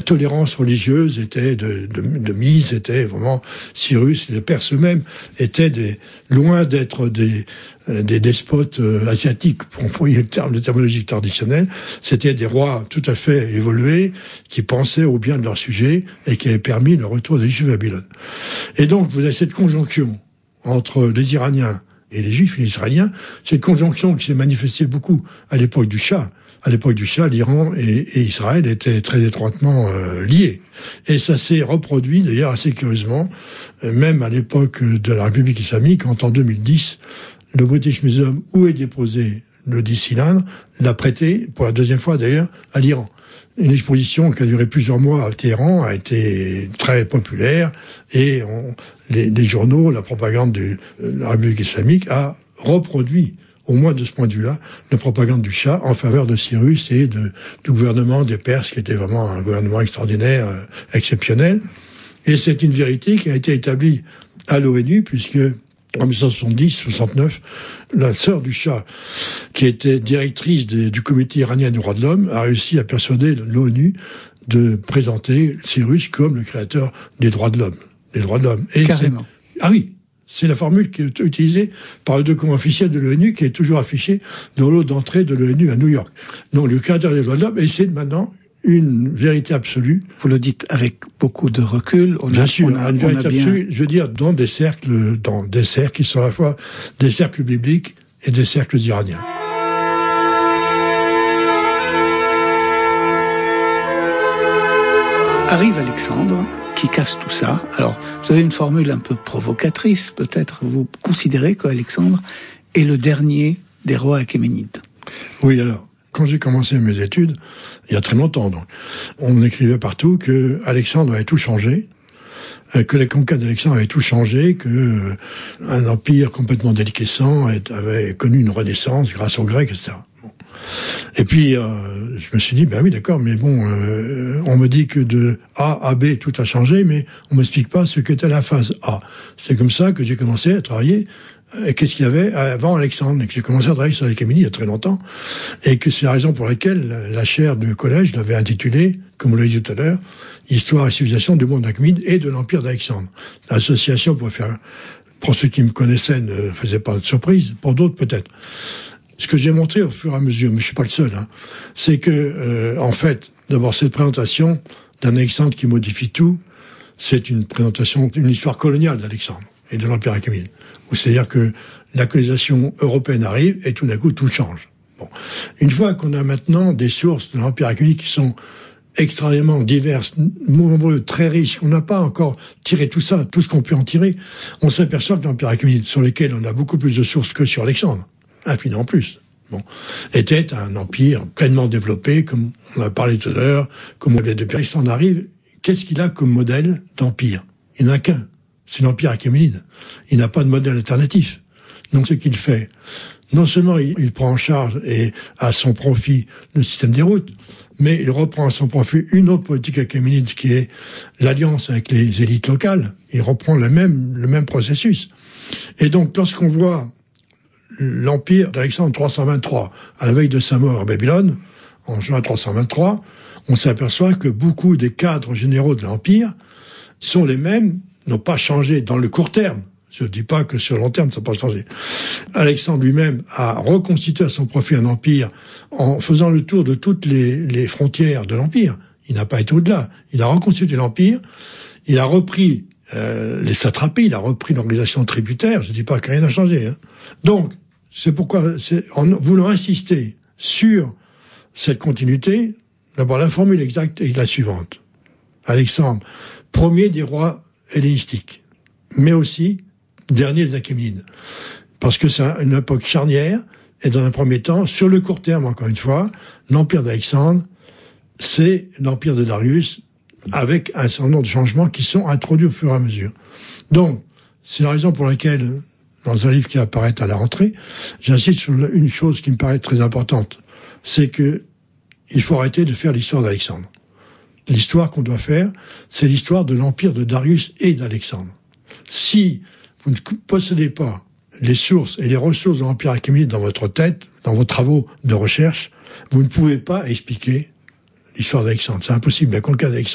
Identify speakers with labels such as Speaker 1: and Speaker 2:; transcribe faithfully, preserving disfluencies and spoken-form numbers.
Speaker 1: tolérance religieuse était de, de, de mise, était vraiment Cyrus, les Perses eux-mêmes étaient des, loin d'être des, des despotes euh, asiatiques, pour employer le terme de terminologie traditionnelle. C'était des rois tout à fait évolués, qui pensaient au bien de leur sujet et qui avaient permis le retour des Juifs à Babylone. Et donc, vous avez cette conjonction entre les Iraniens et les Juifs, les Israéliens, cette conjonction qui s'est manifestée beaucoup à l'époque du Shah. À l'époque du Shah, l'Iran et, et Israël étaient très étroitement euh, liés. Et ça s'est reproduit d'ailleurs assez curieusement, euh, même à l'époque de la République islamique, quand en deux mille dix, le British Museum, où est déposé le dix cylindres, l'a prêté, pour la deuxième fois d'ailleurs, à l'Iran. Une exposition qui a duré plusieurs mois à Téhéran a été très populaire et on, les, les journaux, la propagande de la République islamique a reproduit, au moins de ce point de vue-là, la propagande du Shah en faveur de Cyrus et de, du gouvernement des Perses, qui était vraiment un gouvernement extraordinaire, euh, exceptionnel. Et c'est une vérité qui a été établie à l'ONU, puisque en dix-neuf cent soixante-dix soixante-neuf, la sœur du Shah, qui était directrice des, du comité iranien des droits de l'homme, a réussi à persuader l'ONU de présenter Cyrus comme le créateur des droits de l'homme. Des droits de l'homme. Et
Speaker 2: carrément.
Speaker 1: Ah oui, c'est la formule qui est utilisée par le document officiel de l'ONU, qui est toujours affiché dans l'eau d'entrée de l'ONU à New York. Donc le créateur des droits de l'homme, et c'est maintenant une vérité absolue.
Speaker 2: Vous le dites avec beaucoup de recul. On
Speaker 1: bien
Speaker 2: a,
Speaker 1: sûr,
Speaker 2: on a,
Speaker 1: une vérité
Speaker 2: on a bien...
Speaker 1: absolue, je veux dire, dans des cercles, dans des cercles qui sont à la fois des cercles bibliques et des cercles iraniens.
Speaker 2: Arrive Alexandre, qui casse tout ça. Alors, vous avez une formule un peu provocatrice, peut-être. Vous considérez qu'Alexandre est le dernier des rois achéménides.
Speaker 1: Oui, alors, quand j'ai commencé mes études, il y a très longtemps, donc, on écrivait partout que Alexandre avait tout changé, que les conquêtes d'Alexandre avaient tout changé, que euh, un empire complètement déliquescent avait connu une renaissance grâce aux Grecs, et cetera. Bon. Et puis, euh, je me suis dit, ben oui, d'accord, mais bon, euh, on me dit que de A à B, tout a changé, mais on m'explique pas ce qu'était la phase A. C'est comme ça que j'ai commencé à travailler. Et qu'est-ce qu'il y avait avant Alexandre, et que j'ai commencé à travailler sur les Achéménides il y a très longtemps, et que c'est la raison pour laquelle la chaire du collège l'avait intitulée, comme on l'a dit tout à l'heure, Histoire et civilisation du monde achéménide et de l'empire d'Alexandre. L'association, pour faire, pour ceux qui me connaissaient, ne faisait pas de surprise, pour d'autres peut-être. Ce que j'ai montré au fur et à mesure, mais je suis pas le seul, hein, c'est que, euh, en fait, d'abord cette présentation d'un Alexandre qui modifie tout, c'est une présentation d'une histoire coloniale d'Alexandre et de l'empire achéménide. C'est-à-dire que la colonisation européenne arrive et tout d'un coup tout change. Bon. Une fois qu'on a maintenant des sources de l'empire achéménide qui sont extrêmement diverses, nombreuses, très riches, on n'a pas encore tiré tout ça, tout ce qu'on peut en tirer, on s'aperçoit que l'empire achéménide, sur lequel on a beaucoup plus de sources que sur Alexandre, infiniment plus, bon, était un empire pleinement développé, comme on a parlé tout à l'heure, comme on l'a depuis Alexandre arrive, qu'est-ce qu'il a comme modèle d'empire? Il n'en a qu'un. C'est l'empire achéménide. Il n'a pas de modèle alternatif. Donc ce qu'il fait, non seulement il, il prend en charge et à son profit le système des routes, mais il reprend à son profit une autre politique achéménide qui est l'alliance avec les élites locales. Il reprend le même, le même processus. Et donc lorsqu'on voit l'empire d'Alexandre trois cent vingt-trois, à la veille de sa mort à Babylone, en juin trois cent vingt-trois, on s'aperçoit que beaucoup des cadres généraux de l'empire sont les mêmes, n'ont pas changé dans le court terme. Je ne dis pas que sur le long terme, ça n'a pas changé. Alexandre lui-même a reconstitué à son profit un empire en faisant le tour de toutes les, les frontières de l'empire. Il n'a pas été au-delà. Il a reconstitué l'empire, il a repris euh, les satrapies, il a repris l'organisation tributaire. Je ne dis pas que rien n'a changé. Hein. Donc, c'est pourquoi, c'est, en voulant insister sur cette continuité, d'abord la formule exacte est la suivante. Alexandre, premier des rois hellénistiques, mais aussi dernier des Achéménides. Parce que c'est une époque charnière, et dans un premier temps, sur le court terme, encore une fois, l'empire d'Alexandre, c'est l'empire de Darius, avec un certain nombre de changements qui sont introduits au fur et à mesure. Donc, c'est la raison pour laquelle, dans un livre qui apparaît à la rentrée, j'insiste sur une chose qui me paraît très importante, c'est que il faut arrêter de faire l'histoire d'Alexandre. L'histoire qu'on doit faire, c'est l'histoire de l'empire de Darius et d'Alexandre. Si vous ne possédez pas les sources et les ressources de l'empire achéménide dans votre tête, dans vos travaux de recherche, vous ne pouvez pas expliquer l'histoire d'Alexandre. C'est impossible. La conquête d'Alexandre